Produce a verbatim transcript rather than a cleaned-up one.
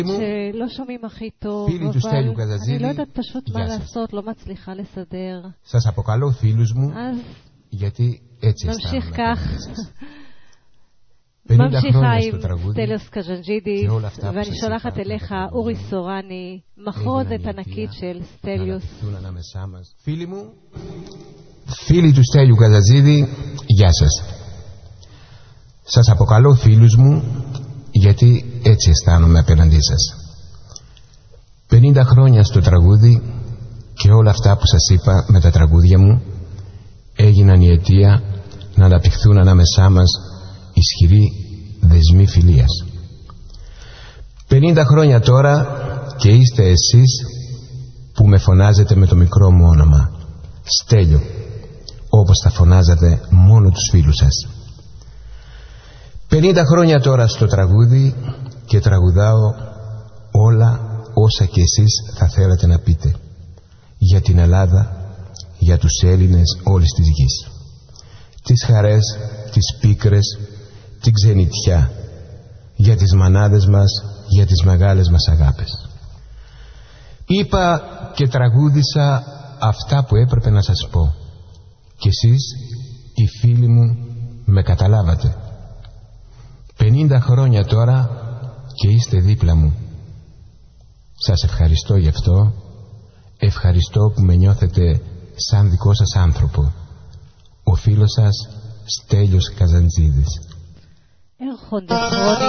שלא שומעים הכי טוב, אבל אני לא יודעת פשוט מה לעשות, לא מצליחה לסדר. Σας αποκαλώ φίλους μου, γιατί έτσι נמשיך כך. πενήντα ממשיכה χρόνια עם στο τραγούδι סטליוס קז'נג'ידיס, ואני שולחת אליך אורי סורני, מחרוזת ענקית של סטליוס. Φίλοι μου, φίλοι του Στέλιου Καζατζίδη, γεια σας. Σας αποκαλώ φίλους μου, γιατί έτσι αισθάνομαι απέναντί σας. πενήντα χρόνια στο τραγούδι και όλα αυτά που σας είπα με τα τραγούδια μου έγιναν η αιτία να αναπτυχθούν ανάμεσά μας ισχυροί δεσμοί φιλίας. πενήντα χρόνια τώρα και είστε εσείς που με φωνάζετε με το μικρό μου όνομα Στέλιο, όπως θα φωνάζατε μόνο τους φίλους σας. πενήντα χρόνια τώρα στο τραγούδι και τραγουδάω όλα όσα και εσείς θα θέλατε να πείτε για την Ελλάδα, για τους Έλληνες όλης της γης, τις χαρές, τις πίκρες, την ξενιτιά, για τις μανάδες μας, για τις μεγάλες μας αγάπες. Είπα και τραγούδισα αυτά που έπρεπε να σας πω και εσείς, οι φίλοι μου, με καταλάβατε. πενήντα χρόνια τώρα και είστε δίπλα μου. Σας ευχαριστώ γι' αυτό. Ευχαριστώ που με νιώθετε σαν δικό σας άνθρωπο. Ο φίλος σας Στέλιος Καζαντζίδης. Έρχονται χρόνοι